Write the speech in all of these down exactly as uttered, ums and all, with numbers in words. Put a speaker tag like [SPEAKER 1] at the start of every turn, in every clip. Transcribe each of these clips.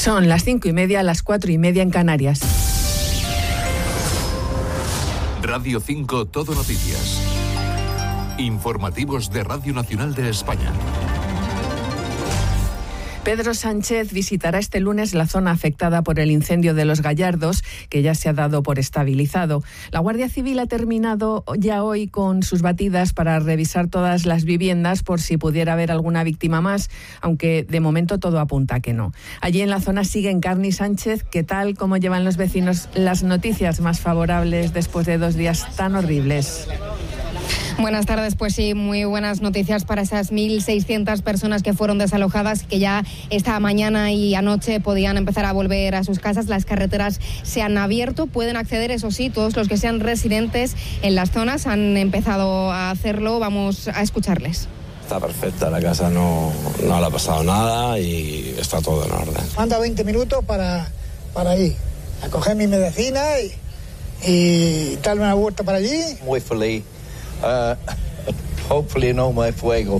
[SPEAKER 1] Son las cinco y media, las cuatro y media en Canarias.
[SPEAKER 2] Radio cinco Todo Noticias. Informativos de Radio Nacional de España.
[SPEAKER 1] Pedro Sánchez visitará este lunes la zona afectada por el incendio de Los Gallardos, que ya se ha dado por estabilizado. La Guardia Civil ha terminado ya hoy con sus batidas para revisar todas las viviendas por si pudiera haber alguna víctima más, aunque de momento todo apunta a que no. Allí en la zona sigue Encarni Sánchez. ¿Qué tal? ¿Cómo llevan los vecinos las noticias más favorables después de dos días tan horribles?
[SPEAKER 3] Buenas tardes, pues sí, muy buenas noticias para esas mil seiscientas personas que fueron desalojadas, que ya esta mañana y anoche podían empezar a volver a sus casas. Las carreteras se han abierto, pueden acceder, eso sí, todos los que sean residentes en las zonas han empezado a hacerlo. Vamos a escucharles.
[SPEAKER 4] Está perfecta, la casa no, no le ha pasado nada y está todo en orden.
[SPEAKER 5] Manda veinte minutos para, para ir a coger mi medicina y, y darme una vuelta para allí.
[SPEAKER 6] Muy feliz. Uh, hopefully no más fuego.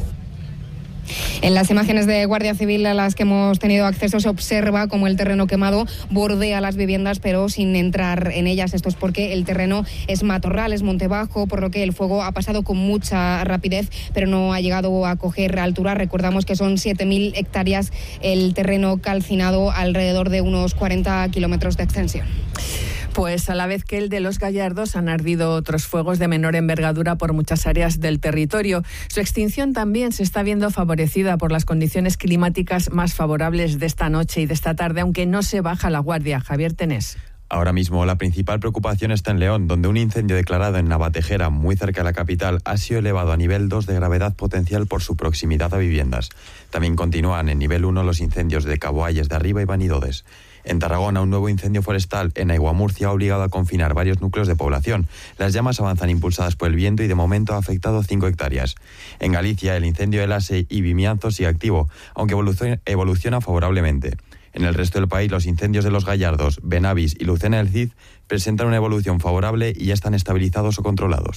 [SPEAKER 3] En las imágenes de Guardia Civil a las que hemos tenido acceso se observa cómo el terreno quemado bordea las viviendas, pero sin entrar en ellas. Esto es porque el terreno es matorral, es monte bajo, por lo que el fuego ha pasado con mucha rapidez, pero no ha llegado a coger altura. Recordamos que son siete mil hectáreas el terreno calcinado, alrededor de unos cuarenta kilómetros de extensión.
[SPEAKER 1] Pues a la vez que el de Los Gallardos han ardido otros fuegos de menor envergadura por muchas áreas del territorio. Su extinción también se está viendo favorecida por las condiciones climáticas más favorables de esta noche y de esta tarde, aunque no se baja la guardia. Javier Tenés.
[SPEAKER 7] Ahora mismo la principal preocupación está en León, donde un incendio declarado en Navatejera, muy cerca de la capital, ha sido elevado a nivel dos de gravedad potencial por su proximidad a viviendas. También continúan en nivel uno los incendios de Caboalles de Arriba y Banidodes. En Tarragona, un nuevo incendio forestal en Aiguamurcia ha obligado a confinar varios núcleos de población. Las llamas avanzan impulsadas por el viento y de momento ha afectado cinco hectáreas. En Galicia, el incendio de Lase y Vimianzo sigue activo, aunque evoluciona, evoluciona favorablemente. En el resto del país, los incendios de Los Gallardos, Benavis y Lucena del Cid presentan una evolución favorable y ya están estabilizados o controlados.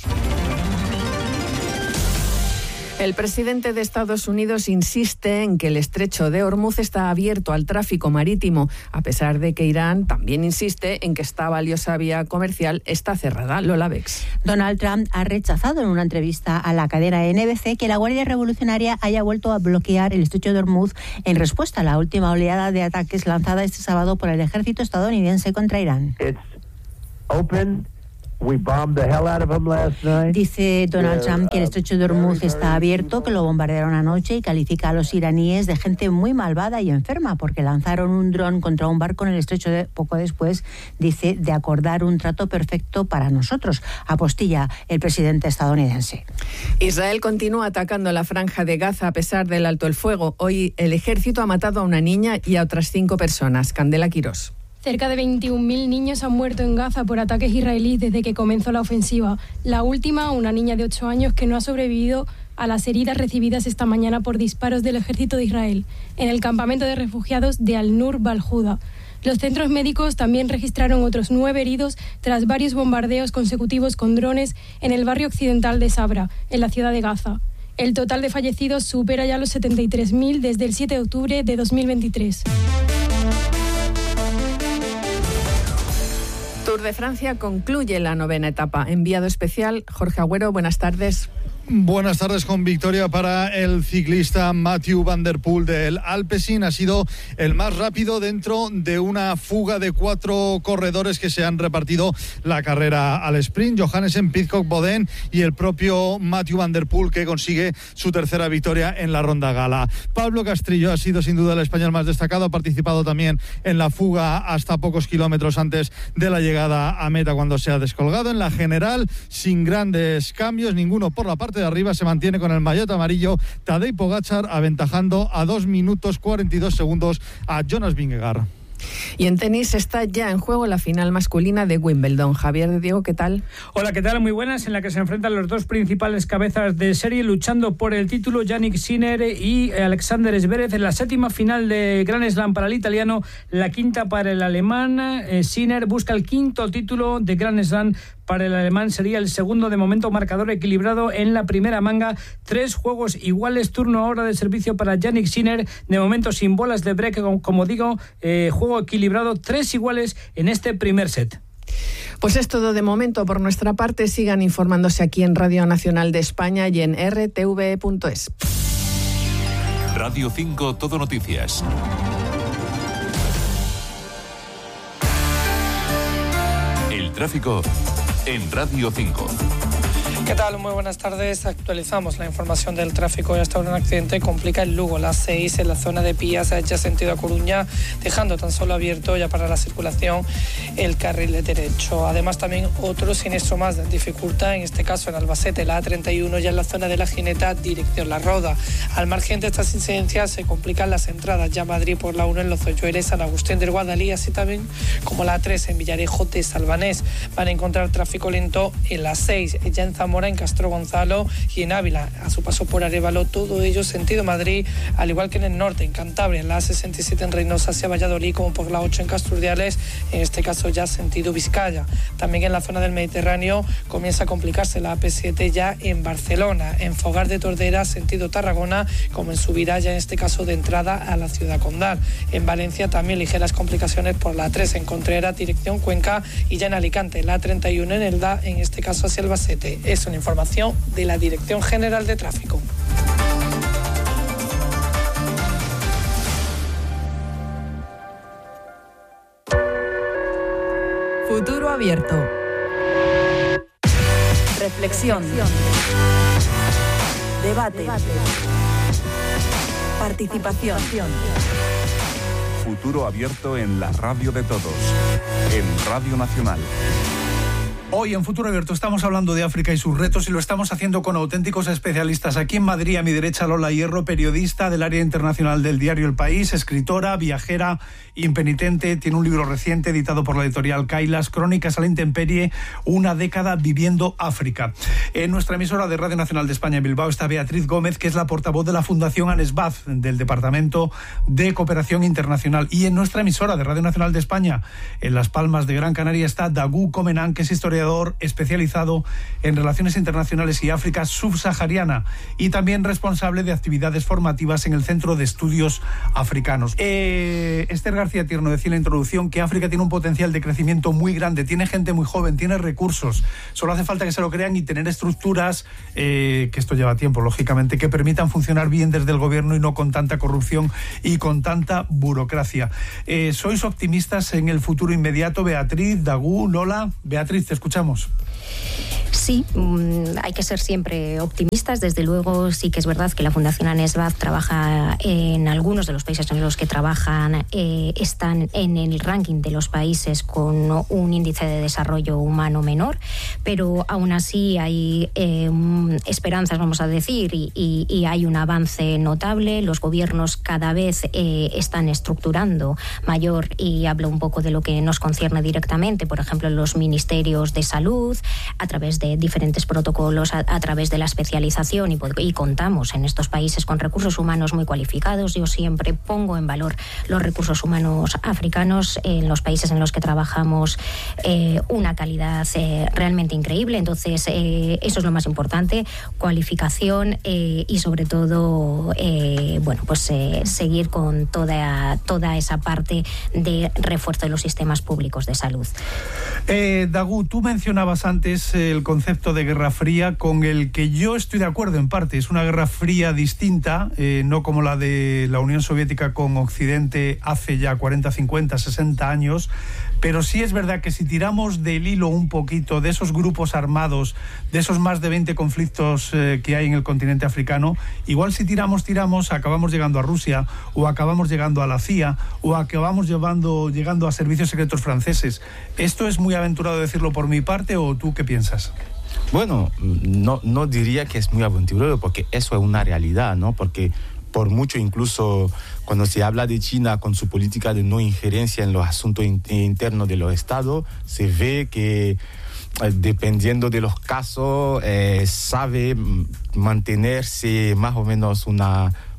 [SPEAKER 1] El presidente de Estados Unidos insiste en que el estrecho de Hormuz está abierto al tráfico marítimo, a pesar de que Irán también insiste en que esta valiosa vía comercial está cerrada. Lola Bex.
[SPEAKER 8] Donald Trump ha rechazado en una entrevista a la cadena N B C que la Guardia Revolucionaria haya vuelto a bloquear el estrecho de Hormuz en respuesta a la última oleada de ataques lanzada este sábado por el ejército estadounidense contra Irán.
[SPEAKER 9] It's open. We bombed the hell out of them last night.
[SPEAKER 8] Dice Donald Trump que el estrecho de Hormuz está abierto, que lo bombardearon anoche y califica a los iraníes de gente muy malvada y enferma porque lanzaron un dron contra un barco en el estrecho de, poco después, dice, de acordar un trato perfecto para nosotros. Apostilla el presidente estadounidense.
[SPEAKER 1] Israel continúa atacando la franja de Gaza a pesar del alto el fuego. Hoy el ejército ha matado a una niña y a otras cinco personas. Candela Quirós.
[SPEAKER 10] Cerca de veintiún mil niños han muerto en Gaza por ataques israelíes desde que comenzó la ofensiva. La última, una niña de ocho años que no ha sobrevivido a las heridas recibidas esta mañana por disparos del ejército de Israel en el campamento de refugiados de Al-Nur Baljuda. Los centros médicos también registraron otros nueve heridos tras varios bombardeos consecutivos con drones en el barrio occidental de Sabra, en la ciudad de Gaza. El total de fallecidos supera ya los setenta y tres mil desde el siete de octubre de dos mil veintitrés.
[SPEAKER 1] Tour de Francia concluye la novena etapa. Enviado especial, Jorge Agüero, buenas tardes.
[SPEAKER 11] Buenas tardes, con victoria para el ciclista Mathieu van der Poel del Alpecin. Ha sido el más rápido dentro de una fuga de cuatro corredores que se han repartido la carrera al sprint. Johannessen, Pidcock, Bodén y el propio Mathieu van der Poel, que consigue su tercera victoria en la Ronda Gala. Pablo Castrillo ha sido sin duda el español más destacado. Ha participado también en la fuga hasta pocos kilómetros antes de la llegada a meta, cuando se ha descolgado. En la general, sin grandes cambios, ninguno por la parte de arriba, se mantiene con el maillot amarillo Tadej Pogačar, aventajando a dos minutos cuarenta y dos segundos a Jonas Vingegaard.
[SPEAKER 1] Y en tenis está ya en juego la final masculina de Wimbledon. Javier de Diego, ¿qué tal?
[SPEAKER 12] Hola, ¿qué tal? Muy buenas, en la que se enfrentan los dos principales cabezas de serie luchando por el título, Jannik Sinner y Alexander Zverev, en la séptima final de Grand Slam para el italiano, la quinta para el alemán. Eh, Sinner busca el quinto título de Grand Slam para el alemán. Sería el segundo de momento marcador equilibrado en la primera manga. Tres juegos iguales, turno ahora de servicio para Jannik Sinner. De momento sin bolas de break, como digo, eh, juego equilibrado, tres iguales en este primer set.
[SPEAKER 1] Pues es todo de momento por nuestra parte. Sigan informándose aquí en Radio Nacional de España y en r t v punto es.
[SPEAKER 2] Radio cinco Todo Noticias. El tráfico en Radio cinco.
[SPEAKER 13] ¿Qué tal? Muy buenas tardes. Actualizamos la información del tráfico. Hasta ahora un accidente complica el Lugo, la seis, en la zona de Pías, ya sentido a Coruña, dejando tan solo abierto ya para la circulación el carril derecho. Además, también otro siniestro más dificulta, en este caso en Albacete, la A treinta y uno, ya en la zona de la Gineta, dirección La Roda. Al margen de estas incidencias, se complican las entradas ya a Madrid por la uno en Los Hoyueles, San Agustín del Guadalí, así también como la A tres en Villarejo de Salvanés. Van a encontrar tráfico lento en la seis, ya en Zamora, en Castro Gonzalo y en Ávila, a su paso por Arévalo, todo ello sentido Madrid, al igual que en el norte, en Cantabria, en la A sesenta y siete en Reynosa hacia Valladolid, como por la ocho en Casturdiales, en este caso ya sentido Vizcaya. También en la zona del Mediterráneo comienza a complicarse la A P siete ya en Barcelona, en Fogar de Tordera, sentido Tarragona, como en Subirá, ya en este caso de entrada a la ciudad condal. En Valencia también ligeras complicaciones por la A tres en Contreras, dirección Cuenca, y ya en Alicante, la A treinta y uno en Elda, en este caso hacia Albacete. Es una información de la Dirección General de Tráfico.
[SPEAKER 14] Futuro abierto. Reflexión. Debate. Participación.
[SPEAKER 15] Futuro abierto en la radio de todos, en Radio Nacional.
[SPEAKER 11] Hoy en Futuro Abierto estamos hablando de África y sus retos y lo estamos haciendo con auténticos especialistas. Aquí en Madrid, a mi derecha, Lola Hierro, periodista del área internacional del diario El País, escritora, viajera, impenitente, tiene un libro reciente editado por la editorial Kailas, Crónicas a la intemperie, una década viviendo África. En nuestra emisora de Radio Nacional de España en Bilbao está Beatriz Gómez, que es la portavoz de la Fundación ANESBAD, del Departamento de Cooperación Internacional. Y en nuestra emisora de Radio Nacional de España, en Las Palmas de Gran Canaria, está Dagu Comenan, que es historiador especializado en relaciones internacionales y África subsahariana y también responsable de actividades formativas en el Centro de Estudios Africanos. Eh, Esther García Tierno decía en la introducción que África tiene un potencial de crecimiento muy grande, tiene gente muy joven, tiene recursos, solo hace falta que se lo crean y tener estructuras, eh, que esto lleva tiempo, lógicamente, que permitan funcionar bien desde el gobierno y no con tanta corrupción y con tanta burocracia. Eh, ¿Sois optimistas en el futuro inmediato? Beatriz, Dagu, Lola. Beatriz, te escuchamos.
[SPEAKER 16] Sí, hay que ser siempre optimistas. Desde luego, sí que es verdad que la Fundación ANESBAD trabaja en algunos de los países en los que trabajan, eh, están en el ranking de los países con un índice de desarrollo humano menor, pero aún así hay eh, esperanzas, vamos a decir, y, y, y hay un avance notable. Los gobiernos cada vez eh, están estructurando mayor, y hablo un poco de lo que nos concierne directamente, por ejemplo, los ministerios de salud, a través de diferentes protocolos, a, a través de la especialización, y, y contamos en estos países con recursos humanos muy cualificados. Yo siempre pongo en valor los recursos humanos africanos, en los países en los que trabajamos, eh, una calidad eh, realmente increíble. Entonces, eh, eso es lo más importante, cualificación eh, y sobre todo, eh, bueno, pues eh, seguir con toda, toda esa parte de refuerzo de los sistemas públicos de salud.
[SPEAKER 11] Eh, Dagu, tú mencionabas antes el concepto de Guerra Fría, con el que yo estoy de acuerdo en parte. Es una Guerra Fría distinta, eh, no como la de la Unión Soviética con Occidente hace ya cuarenta, cincuenta, sesenta años, pero sí es verdad que si tiramos del hilo un poquito de esos grupos armados, de esos más de veinte conflictos eh, que hay en el continente africano, igual si tiramos, tiramos, acabamos llegando a Rusia, o acabamos llegando a la C I A, o acabamos llevando, llegando a servicios secretos franceses. ¿Esto es muy aventurado decirlo por mi parte, o tú qué piensas?
[SPEAKER 17] Bueno, no, no diría que es muy aventurado, porque eso es una realidad, ¿no? Porque por mucho, incluso cuando se habla de China con su política de no injerencia en los asuntos in- internos de los estados, se ve que eh, dependiendo de los casos eh, sabe mantenerse más o menos una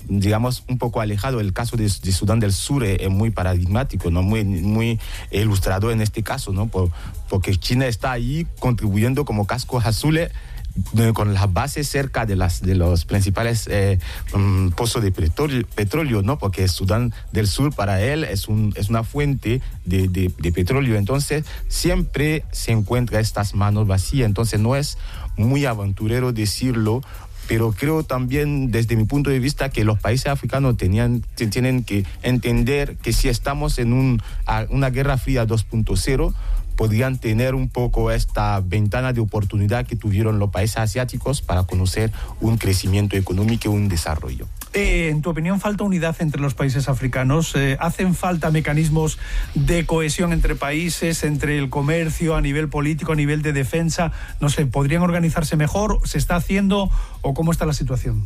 [SPEAKER 17] digamos, un poco alejado. El caso de, de Sudán del Sur es, es muy paradigmático, ¿no? Muy, muy ilustrador en este caso, ¿no? Por, porque China está ahí contribuyendo como cascos azules con las bases cerca de las de los principales eh, um, pozos de petróleo, petróleo, ¿no? Porque Sudán del Sur para él es un es una fuente de, de, de petróleo, entonces siempre se encuentra estas manos vacías, entonces no es muy aventurero decirlo, pero creo también desde mi punto de vista que los países africanos tenían, tienen que entender que si estamos en un, una guerra fría dos punto cero, podrían tener un poco esta ventana de oportunidad que tuvieron los países asiáticos para conocer un crecimiento económico y un desarrollo.
[SPEAKER 18] Eh, en tu opinión, ¿falta unidad entre los países africanos? Eh, ¿Hacen falta mecanismos de cohesión entre países, entre el comercio, a nivel político, a nivel de defensa? No sé, ¿podrían organizarse mejor? ¿Se está haciendo o cómo está la situación?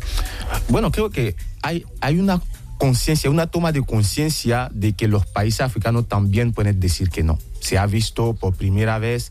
[SPEAKER 17] Bueno, creo que hay, hay una conciencia, una toma de conciencia de que los países africanos también pueden decir que no. Se ha visto por primera vez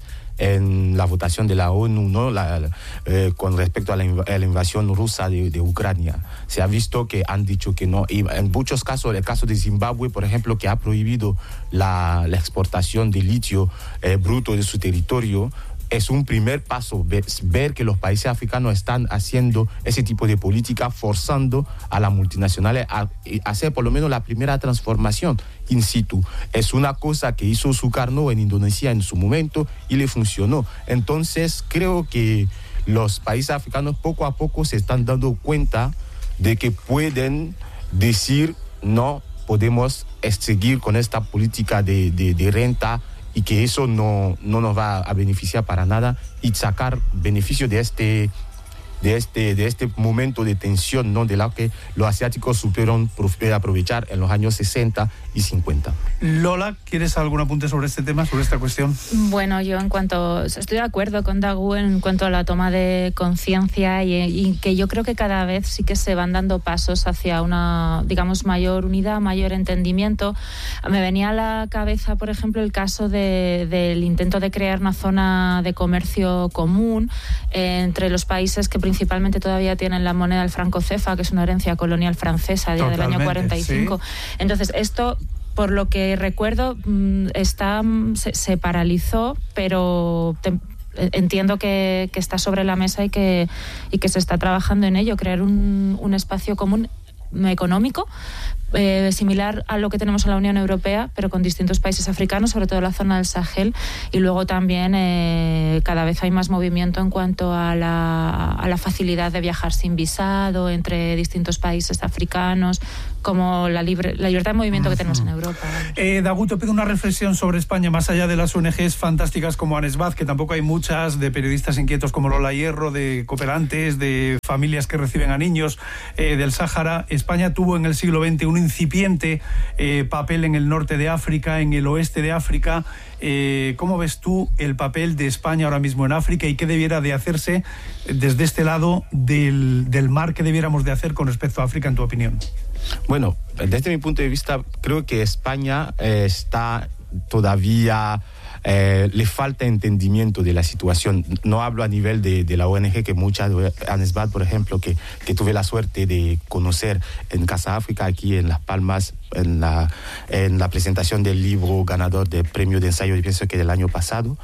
[SPEAKER 17] en la votación de la ONU, ¿no? la, la, eh, con respecto a la, inv a la invasión rusa de, de Ucrania. Se ha visto que han dicho que no. Y en muchos casos, el caso de Zimbabue, por ejemplo, que ha prohibido la, la exportación de litio eh, bruto de su territorio, es un primer paso, ver, ver que los países africanos están haciendo ese tipo de política, forzando a las multinacionales a, a hacer por lo menos la primera transformación in situ. Es una cosa que hizo Sukarno en Indonesia en su momento y le funcionó. Entonces creo que los países africanos poco a poco se están dando cuenta de que pueden decir no, podemos seguir con esta política de, de, de renta y que eso no, no nos va a beneficiar para nada y sacar beneficio de este, de este, de este momento de tensión, ¿no? De la que los asiáticos supieron aprovechar en los años sesenta y cincuenta.
[SPEAKER 18] Lola, ¿quieres algún apunte sobre este tema, sobre esta cuestión?
[SPEAKER 19] Bueno, yo en cuanto, estoy de acuerdo con Dagu en cuanto a la toma de conciencia y, y que yo creo que cada vez sí que se van dando pasos hacia una, digamos, mayor unidad, mayor entendimiento. Me venía a la cabeza, por ejemplo, el caso de, del intento de crear una zona de comercio común eh, entre los países que principalmente todavía tienen la moneda del franco cefa, que es una herencia colonial francesa de del año cuarenta y cinco. Sí. Entonces, esto, por lo que recuerdo, está, se, se paralizó, pero te, entiendo que, que está sobre la mesa y que, y que se está trabajando en ello, crear un, un espacio común económico, eh, similar a lo que tenemos en la Unión Europea, pero con distintos países africanos, sobre todo la zona del Sahel, y luego también eh, cada vez hay más movimiento en cuanto a la, a la facilidad de viajar sin visado entre distintos países africanos, como la, libre, la libertad de movimiento que tenemos en Europa.
[SPEAKER 18] Eh, Dagu, te pido una reflexión sobre España, más allá de las O N Ges fantásticas como Anesbaz, que tampoco hay muchas, de periodistas inquietos como Lola Hierro, de cooperantes, de familias que reciben a niños eh, del Sáhara. España tuvo en el siglo veinte un incipiente eh, papel en el norte de África, en el oeste de África. Eh, ¿Cómo ves tú el papel de España ahora mismo en África y qué debiera de hacerse desde este lado del, del mar, qué debiéramos de hacer con respecto a África, en tu opinión?
[SPEAKER 17] Bueno, desde mi punto de vista, creo que España eh, está todavía... Eh, le falta entendimiento de la situación. No hablo a nivel de, de la O N G, que muchas, Anesbad, por ejemplo, que, que tuve la suerte de conocer en Casa África, aquí en Las Palmas, en la, en la presentación del libro ganador del premio de ensayo, pienso que del año pasado.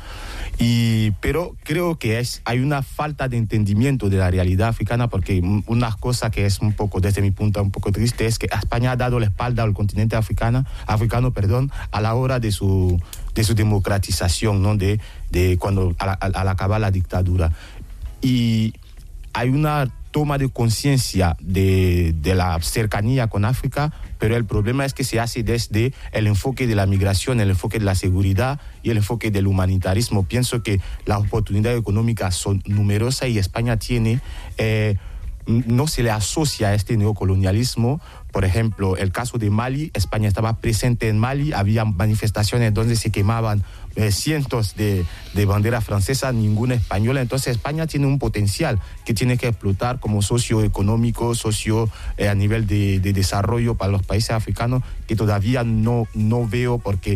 [SPEAKER 17] Y, pero creo que es, hay una falta de entendimiento de la realidad africana, porque una cosa que es un poco, desde mi punto, un poco triste, es que España ha dado la espalda al continente africano, africano perdón, a la hora de su, de su democratización, ¿no? de, de cuando al, al, al acabar la dictadura. Y hay una toma de conciencia de, de la cercanía con África, pero el problema es que se hace desde el enfoque de la migración, el enfoque de la seguridad y el enfoque del humanitarismo. Pienso que las oportunidades económicas son numerosas y España tiene, eh, no se le asocia a este neocolonialismo. Por ejemplo, el caso de Mali, España estaba presente en Mali, había manifestaciones donde se quemaban eh, cientos de, de banderas francesas, ninguna española. Entonces España tiene un potencial que tiene que explotar como socioeconómico, socio eh, a nivel de, de desarrollo para los países africanos, que todavía no, no veo, porque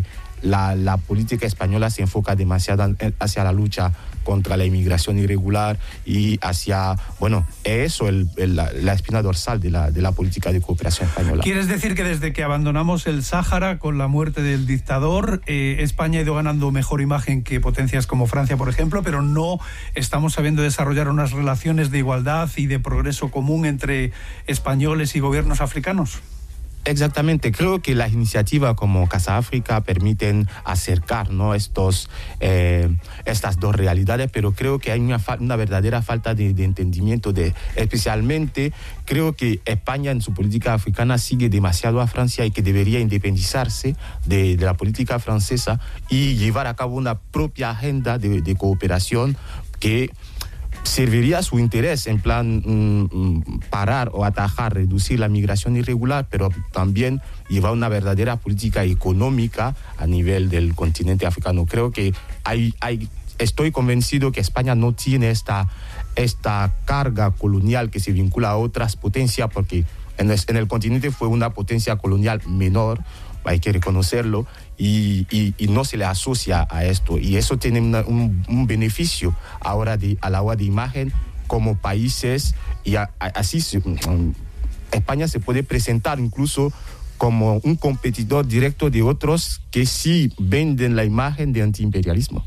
[SPEAKER 17] la, la política española se enfoca demasiado hacia la lucha contra la inmigración irregular y hacia, bueno, eso el, el, la, la espina dorsal de la, de la política de cooperación española.
[SPEAKER 18] ¿Quieres decir que desde que abandonamos el Sáhara con la muerte del dictador, eh, España ha ido ganando mejor imagen que potencias como Francia, por ejemplo, pero no estamos sabiendo desarrollar unas relaciones de igualdad y de progreso común entre españoles y gobiernos africanos?
[SPEAKER 17] Exactamente, creo que las iniciativas como Casa África permiten acercar, ¿no?, estos, eh, estas dos realidades, pero creo que hay una, una verdadera falta de, de entendimiento, de, especialmente creo que España en su política africana sigue demasiado a Francia y que debería independizarse de, de la política francesa y llevar a cabo una propia agenda de, de cooperación que serviría a su interés, en plan mmm, parar o atajar, reducir la migración irregular, pero también llevar una verdadera política económica a nivel del continente africano. Creo que hay, hay, estoy convencido que España no tiene esta, esta carga colonial que se vincula a otras potencias, porque en el, en el continente fue una potencia colonial menor, hay que reconocerlo, y, y, y no se le asocia a esto. Y eso tiene una, un, un beneficio ahora de, a la hora de imagen como países, y a, a, así se, um, España se puede presentar incluso como un competidor directo de otros que sí venden la imagen de antiimperialismo.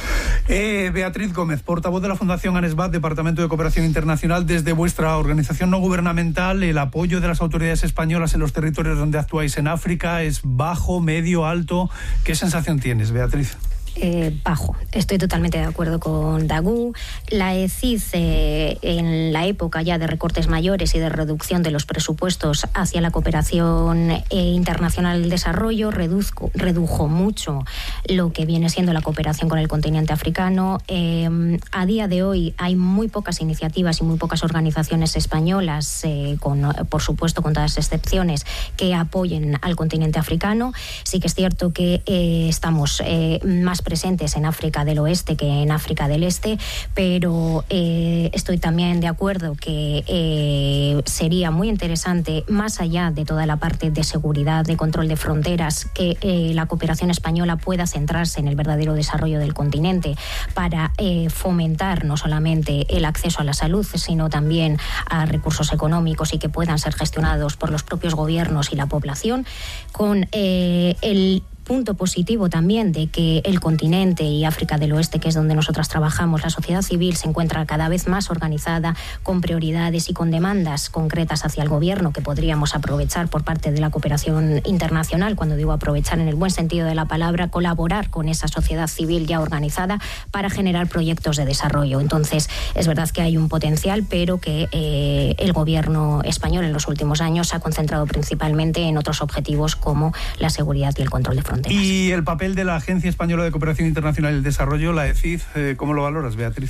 [SPEAKER 18] Eh, Beatriz Gómez, portavoz de la Fundación ANESBAT, Departamento de Cooperación Internacional. Desde vuestra organización no gubernamental, ¿el apoyo de las autoridades españolas en los territorios donde actuáis en África es bajo, medio, alto? ¿Qué sensación tienes, Beatriz?
[SPEAKER 16] Eh, bajo. Estoy totalmente de acuerdo con Dagu. La E C I C, eh, en la época ya de recortes mayores y de reducción de los presupuestos hacia la cooperación eh, internacional del desarrollo, reduzco, redujo mucho lo que viene siendo la cooperación con el continente africano. Eh, a día de hoy hay muy pocas iniciativas y muy pocas organizaciones españolas, eh, con, por supuesto con todas las excepciones, que apoyen al continente africano. Sí que es cierto que eh, estamos eh, más presentes en África del Oeste que en África del Este, pero eh, estoy también de acuerdo que eh, sería muy interesante, más allá de toda la parte de seguridad, de control de fronteras, que eh, la cooperación española pueda centrarse en el verdadero desarrollo del continente para eh, fomentar no solamente el acceso a la salud, sino también a recursos económicos y que puedan ser gestionados por los propios gobiernos y la población, con eh, el punto positivo también de que el continente y África del Oeste, que es donde nosotras trabajamos, la sociedad civil se encuentra cada vez más organizada, con prioridades y con demandas concretas hacia el gobierno que podríamos aprovechar por parte de la cooperación internacional. Cuando digo aprovechar en el buen sentido de la palabra, colaborar con esa sociedad civil ya organizada para generar proyectos de desarrollo. Entonces, es verdad que hay un potencial, pero que eh, el gobierno español en los últimos años se ha concentrado principalmente en otros objetivos como la seguridad y el control de fronteras.
[SPEAKER 18] Y el papel de la Agencia Española de Cooperación Internacional y el Desarrollo, la E C I C, ¿cómo lo valoras, Beatriz?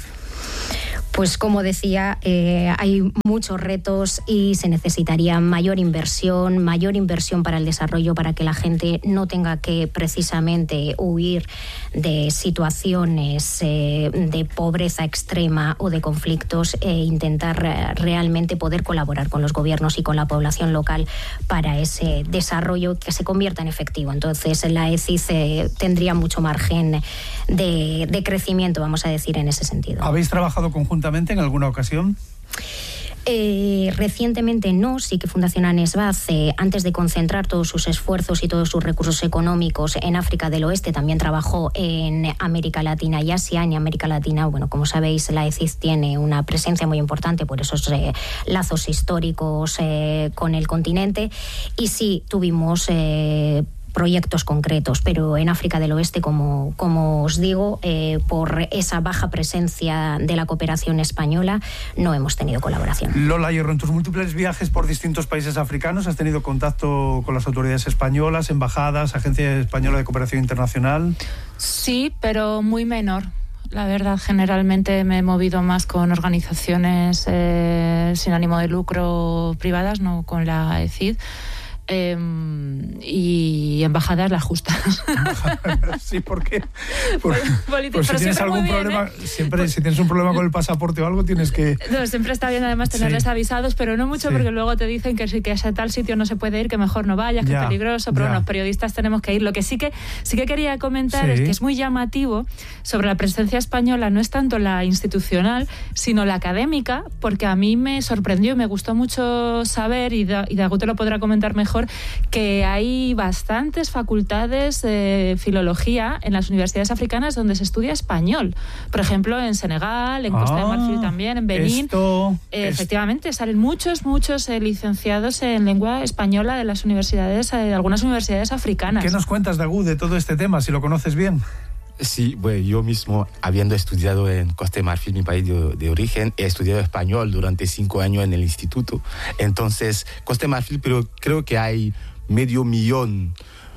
[SPEAKER 16] Pues como decía, eh, hay muchos retos y se necesitaría mayor inversión, mayor inversión para el desarrollo, para que la gente no tenga que precisamente huir de situaciones eh, de pobreza extrema o de conflictos, e intentar eh, realmente poder colaborar con los gobiernos y con la población local para ese desarrollo que se convierta en efectivo. Entonces la E C I C tendría mucho margen de, de crecimiento, vamos a decir, en ese sentido.
[SPEAKER 18] ¿Habéis trabajado conjuntamente en alguna ocasión?
[SPEAKER 16] Eh, recientemente no, sí que Fundación ANESBAT, eh, antes de concentrar todos sus esfuerzos y todos sus recursos económicos en África del Oeste, también trabajó en América Latina y Asia. En América Latina, bueno, como sabéis, la E C I C tiene una presencia muy importante por esos eh, lazos históricos eh, con el continente, y sí tuvimos Eh, proyectos concretos, pero en África del Oeste, como, como os digo, eh, por esa baja presencia de la cooperación española, no hemos tenido colaboración.
[SPEAKER 18] Lola Hierro, en tus múltiples viajes por distintos países africanos, ¿has tenido contacto con las autoridades españolas, embajadas, Agencia Española de Cooperación Internacional?
[SPEAKER 19] Sí, pero muy menor. La verdad, generalmente me he movido más con organizaciones eh, sin ánimo de lucro privadas, no con la E C I D. Eh, y embajadas las justas.
[SPEAKER 18] Sí, ¿por qué? Por,
[SPEAKER 19] Politi-
[SPEAKER 18] pues si
[SPEAKER 19] pero
[SPEAKER 18] tienes algún
[SPEAKER 19] muy bien,
[SPEAKER 18] problema,
[SPEAKER 19] ¿eh?
[SPEAKER 18] siempre si tienes un problema con el pasaporte o algo, tienes que...
[SPEAKER 19] No, siempre está bien además tenerles
[SPEAKER 18] Sí.
[SPEAKER 19] avisados, pero no mucho,
[SPEAKER 18] Sí.
[SPEAKER 19] porque luego te dicen que si que a ese tal sitio no se puede ir, que mejor no vayas, que
[SPEAKER 18] Ya,
[SPEAKER 19] es peligroso, pero
[SPEAKER 18] ya.
[SPEAKER 19] bueno, los periodistas tenemos que ir. Lo que sí que sí que quería comentar
[SPEAKER 18] Sí.
[SPEAKER 19] es que es muy llamativo sobre la presencia española, no es tanto la institucional, sino la académica, porque a mí me sorprendió y me gustó mucho saber, y, da, y Dagu te lo podrá comentar mejor, que hay bastantes facultades de filología en las universidades africanas donde se estudia español. Por ejemplo, en Senegal, en Costa de
[SPEAKER 18] Ah,
[SPEAKER 19] Marfil también, en Benín.
[SPEAKER 18] Esto,
[SPEAKER 19] Eh,
[SPEAKER 18] es-
[SPEAKER 19] Efectivamente, salen muchos, muchos eh, licenciados en lengua española de las universidades, eh, de algunas universidades africanas.
[SPEAKER 18] ¿Qué nos cuentas, Dagu, de todo este tema, si lo conoces bien?
[SPEAKER 17] Sí, bueno, yo mismo, habiendo estudiado en Costa de Marfil, mi país de, de origen, he estudiado español durante cinco años en el instituto. Entonces, Costa de Marfil, pero creo que hay medio millón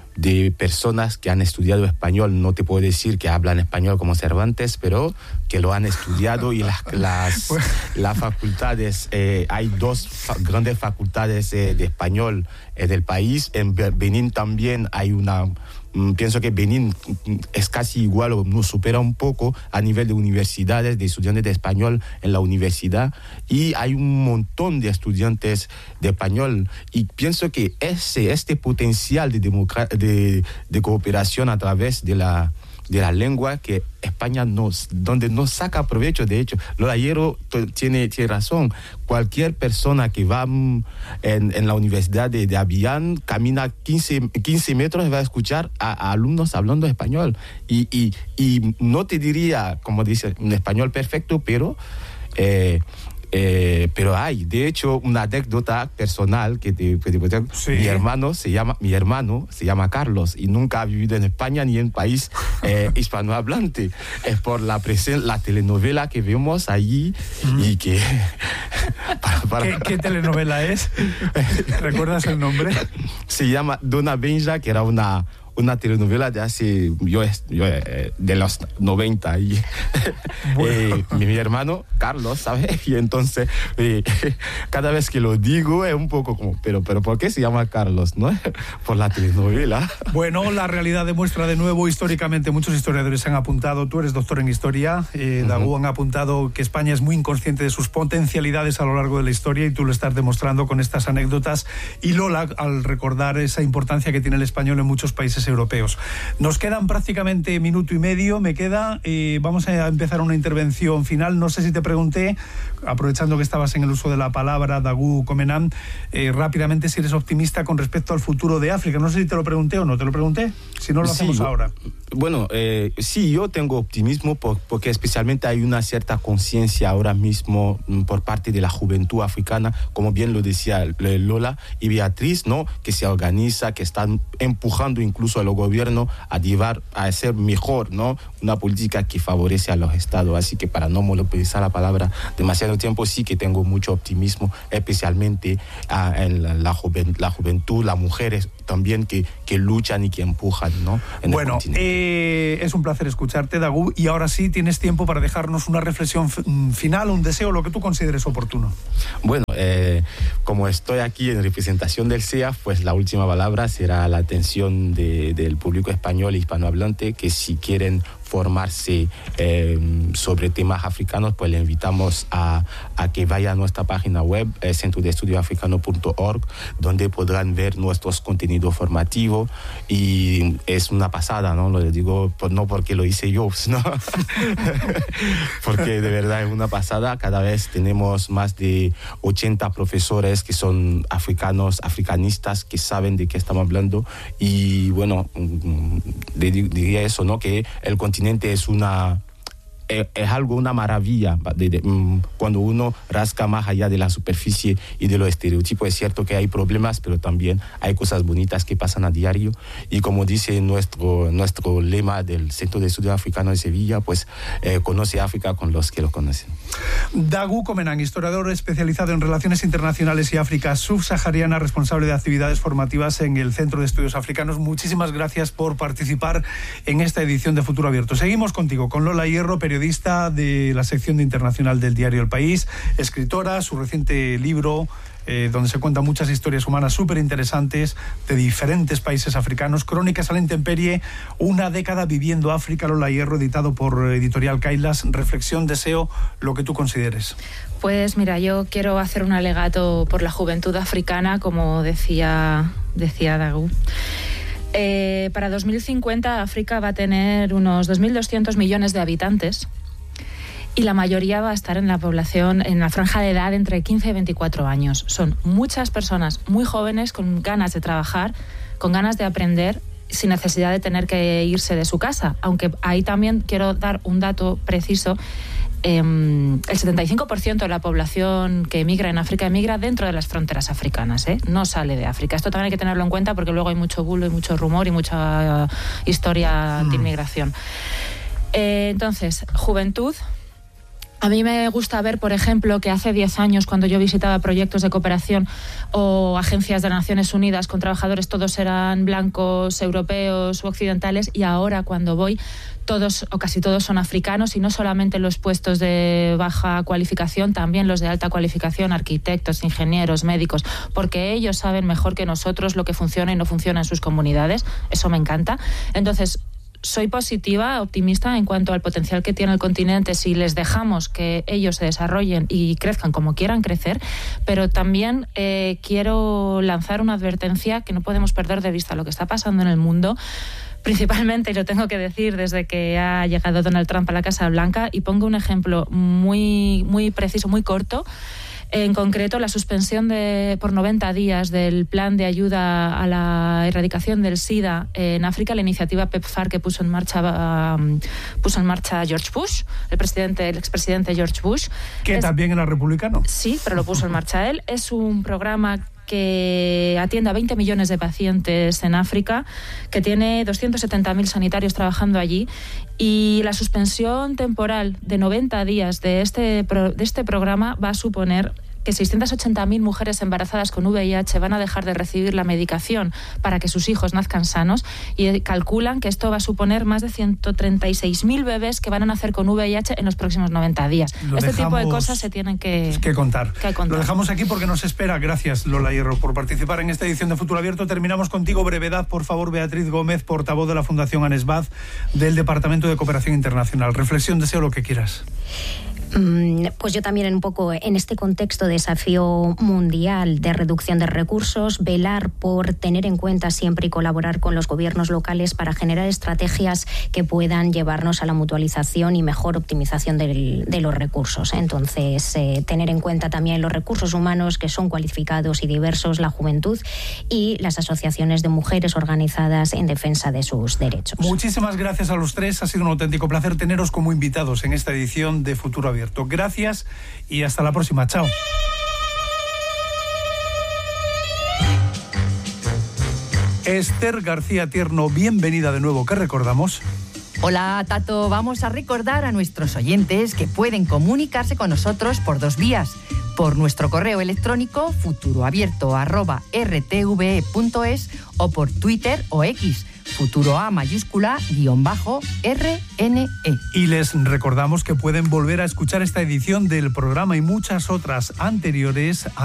[SPEAKER 17] de personas que han estudiado español. No te puedo decir que hablan español como Cervantes, pero que lo han estudiado, y las, las, las facultades, eh, hay dos fa- grandes facultades eh, de español eh, del país. En Be- Benín también hay una... Mm, Pienso que Benín mm, es casi igual o nos supera un poco a nivel de universidades, de estudiantes de español en la universidad, y hay un montón de estudiantes de español, y pienso que ese, este potencial de, democra- de, de cooperación a través de la de la lengua que España nos, donde nos saca provecho. De hecho, Lola Hierro t- tiene, tiene razón. Cualquier persona que va mm, en, en la Universidad de, de Abiyán, camina quince, quince metros y va a escuchar a, a alumnos hablando español. Y, y, y no te diría, como dice, un español perfecto, pero... Eh, Eh, pero hay, de hecho, una anécdota personal que te, que te cuento.
[SPEAKER 18] Sí.
[SPEAKER 17] Mi hermano se llama, mi hermano se llama Carlos y nunca ha vivido en España ni en país eh, hispanohablante. Es por la presen- la telenovela que vemos allí y que para, para,
[SPEAKER 18] ¿Qué, qué telenovela es? ¿Recuerdas el nombre?
[SPEAKER 17] se llama Dona Benja, que era una una telenovela de hace yo, yo eh, de los noventa y
[SPEAKER 18] Bueno.
[SPEAKER 17] eh, mi, mi hermano Carlos, ¿sabes? Y entonces eh, cada vez que lo digo es un poco como, pero pero ¿por qué se llama Carlos, no? Por la telenovela.
[SPEAKER 18] Bueno, la realidad demuestra de nuevo, históricamente muchos historiadores han apuntado, tú eres doctor en historia, eh, Dagu, han apuntado que España es muy inconsciente de sus potencialidades a lo largo de la historia, y tú lo estás demostrando con estas anécdotas, y Lola, al recordar esa importancia que tiene el español en muchos países europeos. Nos quedan prácticamente minuto y medio, me queda, eh, vamos a empezar una intervención final. No sé si te pregunté, aprovechando que estabas en el uso de la palabra, Dagu Comenan, eh, rápidamente si eres optimista con respecto al futuro de África. No sé si te lo pregunté o no, ¿te lo pregunté? Si no, lo hacemos
[SPEAKER 17] Sí,
[SPEAKER 18] ahora.
[SPEAKER 17] Bueno, eh, sí, yo tengo optimismo por, porque especialmente hay una cierta conciencia ahora mismo mm, por parte de la juventud africana, como bien lo decía eh, Lola y Beatriz, ¿no? Que se organiza, que están empujando incluso a los gobiernos a llevar, a hacer mejor, ¿no? Una política que favorece a los estados. Así que para no monopolizar la palabra demasiado tiempo, sí que tengo mucho optimismo, especialmente ah, en la, la, juven, la juventud, las mujeres también que, que luchan y que empujan, ¿no? En
[SPEAKER 18] Bueno, eh, es un placer escucharte, Dagu, y ahora sí tienes tiempo para dejarnos una reflexión f- final, un deseo, lo que tú consideres oportuno.
[SPEAKER 17] Bueno, eh, como estoy aquí en representación del C E A F, pues la última palabra será la atención de, del público español e hispanohablante, que si quieren formarse eh, sobre temas africanos, pues le invitamos a, a que vaya a nuestra página web, eh, centro de estudio africano punto org, donde podrán ver nuestros contenidos formativos, y es una pasada, ¿no? Lo digo pues, no porque lo hice yo, sino porque de verdad es una pasada. Cada vez tenemos más de ochenta profesores que son africanos, africanistas, que saben de qué estamos hablando, y bueno, diría eso, ¿no? Que el continente es una es, es algo, una maravilla de, de, um, cuando uno rasca más allá de la superficie y de los estereotipos. Es cierto que hay problemas, pero también hay cosas bonitas que pasan a diario, y como dice nuestro, nuestro lema del Centro de Estudio Africano de Sevilla, pues eh, conoce África con los que lo conocen.
[SPEAKER 18] Dagu Comenan, historiador especializado en relaciones internacionales y África subsahariana, responsable de actividades formativas en el Centro de Estudios Africanos. Muchísimas gracias por participar en esta edición de Futuro Abierto. Seguimos contigo, con Lola Hierro, periodista periodista de la sección de internacional del diario El País, escritora, su reciente libro eh, donde se cuentan muchas historias humanas súper interesantes de diferentes países africanos, Crónicas a la intemperie, una década viviendo África, Lola Hierro, editado por Editorial Kailas. Reflexión, deseo, lo que tú consideres.
[SPEAKER 19] Pues mira, yo quiero hacer un alegato por la juventud africana, como decía, decía Dagu. Eh, para dos mil cincuenta África va a tener unos dos mil doscientos millones de habitantes y la mayoría va a estar en la población, en la franja de edad entre quince y veinticuatro años. Son muchas personas muy jóvenes con ganas de trabajar, con ganas de aprender, sin necesidad de tener que irse de su casa. Aunque ahí también quiero dar un dato preciso. Eh, el setenta y cinco por ciento de la población que emigra en África emigra dentro de las fronteras africanas, ¿eh? No sale de África. Esto también hay que tenerlo en cuenta porque luego hay mucho bulo y mucho rumor y mucha historia anti-inmigración. Eh, entonces, juventud. A mí me gusta ver, por ejemplo, que hace diez años, cuando yo visitaba proyectos de cooperación o agencias de Naciones Unidas con trabajadores, todos eran blancos, europeos u occidentales, y ahora cuando voy, todos o casi todos son africanos, y no solamente los puestos de baja cualificación, también los de alta cualificación, arquitectos, ingenieros, médicos, porque ellos saben mejor que nosotros lo que funciona y no funciona en sus comunidades. Eso me encanta. Entonces, soy positiva, optimista en cuanto al potencial que tiene el continente si les dejamos que ellos se desarrollen y crezcan como quieran crecer, pero también eh, quiero lanzar una advertencia que no podemos perder de vista lo que está pasando en el mundo, principalmente, y lo tengo que decir, desde que ha llegado Donald Trump a la Casa Blanca, y pongo un ejemplo muy, muy preciso, muy corto. En concreto, la suspensión de, por noventa días del plan de ayuda a la erradicación del SIDA en África, la iniciativa PEPFAR que puso en marcha um, puso en marcha George Bush, el presidente, el expresidente George Bush.
[SPEAKER 18] Que es, también era republicano.
[SPEAKER 19] Sí, pero lo puso en marcha él. Es un programa que atiende a veinte millones de pacientes en África, que tiene doscientos setenta mil sanitarios trabajando allí, y la suspensión temporal de noventa días de este, de este programa va a suponer que seiscientas ochenta mil mujeres embarazadas con V I H van a dejar de recibir la medicación para que sus hijos nazcan sanos, y calculan que esto va a suponer más de ciento treinta y seis mil bebés que van a nacer con V I H en los próximos noventa días.
[SPEAKER 18] Lo
[SPEAKER 19] este
[SPEAKER 18] dejamos,
[SPEAKER 19] tipo de cosas se tienen que,
[SPEAKER 18] que, contar.
[SPEAKER 19] que contar.
[SPEAKER 18] Lo dejamos aquí porque nos espera. Gracias, Lola Hierro, por participar en esta edición de Futuro Abierto. Terminamos contigo. Brevedad, por favor, Beatriz Gómez, portavoz de la Fundación ANESBAD del Departamento de Cooperación Internacional. Reflexión, deseo, lo que quieras.
[SPEAKER 16] Pues yo también, un poco en este contexto de desafío mundial de reducción de recursos, velar por tener en cuenta siempre y colaborar con los gobiernos locales para generar estrategias que puedan llevarnos a la mutualización y mejor optimización del, de los recursos. Entonces, eh, tener en cuenta también los recursos humanos que son cualificados y diversos, la juventud y las asociaciones de mujeres organizadas en defensa de sus derechos.
[SPEAKER 18] Muchísimas gracias a los tres. Ha sido un auténtico placer teneros como invitados en esta edición de Futuro Abierto. Gracias y hasta la próxima. Chao. Esther García Tierno, bienvenida de nuevo. ¿Qué recordamos?
[SPEAKER 20] Hola, Tato. Vamos a recordar a nuestros oyentes que pueden comunicarse con nosotros por dos vías. Por nuestro correo electrónico futuroabierto arroba r t v e punto es o por Twitter o X, futuro A mayúscula guión bajo R N E.
[SPEAKER 18] Y les recordamos que pueden volver a escuchar esta edición del programa y muchas otras anteriores